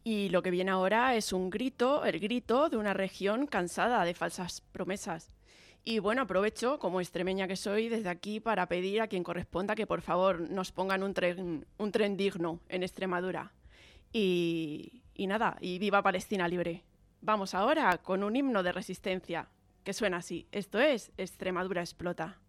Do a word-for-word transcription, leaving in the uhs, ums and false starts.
Y lo que viene ahora es un grito, el grito de una región cansada de falsas promesas. Y bueno, aprovecho, como extremeña que soy, desde aquí para pedir a quien corresponda que por favor nos pongan un tren, un tren digno en Extremadura. Y, y nada, y viva Palestina libre. Vamos ahora con un himno de resistencia que suena así. Esto es Extremadura explota.